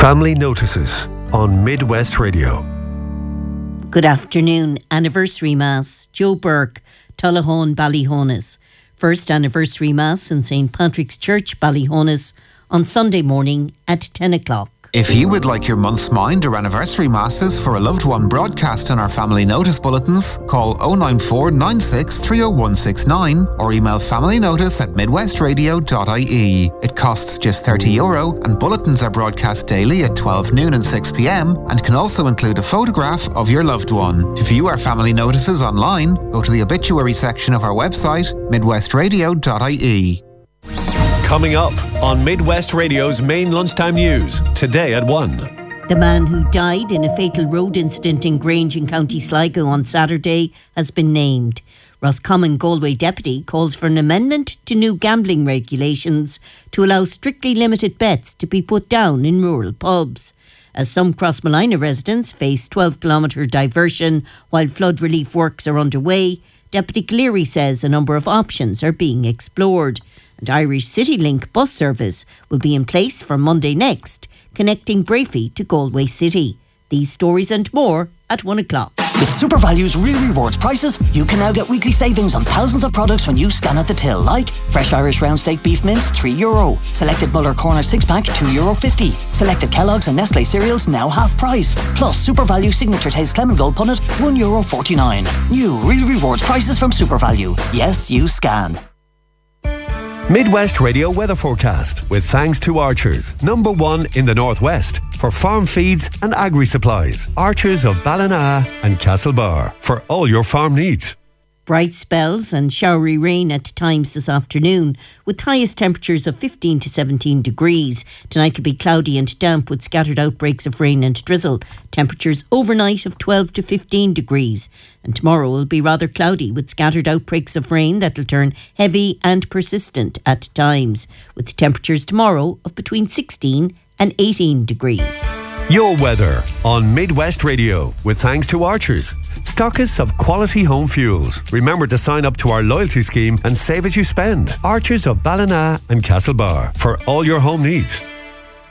Family Notices on Midwest Radio. Good afternoon. Anniversary Mass. Joe Burke, Tullahoe, Ballyhonus. First anniversary Mass in St. Patrick's Church, Ballyhonus, on Sunday morning at 10 o'clock. If you would like your month's mind or anniversary masses for a loved one broadcast in our family notice bulletins, call 094 96 30169 or email familynotice@midwestradio.ie. It costs just €30 and bulletins are broadcast daily at 12 noon and 6 p.m. and can also include a photograph of your loved one. To view our family notices online, go to the obituary section of our website, midwestradio.ie. Coming up on Midwest Radio's main lunchtime news, today at 1. The man who died in a fatal road incident in Grange in County Sligo on Saturday has been named. Roscommon Galway deputy calls for an amendment to new gambling regulations to allow strictly limited bets to be put down in rural pubs. As some Crossmolina residents face 12-kilometre diversion while flood relief works are underway, Deputy Cleary says a number of options are being explored. And Irish CityLink bus service will be in place for Monday next, connecting Brafey to Galway City. These stories and more at 1 o'clock. With SuperValue's Real Rewards prices, you can now get weekly savings on thousands of products when you scan at the till, like fresh Irish round steak beef mince, €3. Selected Muller Corner 6-pack, €2.50. Selected Kellogg's and Nestle cereals, now half price. Plus SuperValue Signature Taste Clement Gold Punnet, €1.49. New Real Rewards prices from SuperValue. Yes, you scan. Midwest Radio weather forecast with thanks to Archers, #1 in the Northwest for farm feeds and agri-supplies. Archers of Ballina and Castlebar for all your farm needs. Bright spells and showery rain at times this afternoon, with highest temperatures of 15 to 17 degrees. Tonight will be cloudy and damp with scattered outbreaks of rain and drizzle. Temperatures overnight of 12 to 15 degrees. And tomorrow will be rather cloudy with scattered outbreaks of rain that will turn heavy and persistent at times, with temperatures tomorrow of between 16 and 18 degrees. Your weather on Midwest Radio with thanks to Archers, stockists of quality home fuels. Remember to sign up to our loyalty scheme and save as you spend. Archers of Ballina and Castlebar for all your home needs.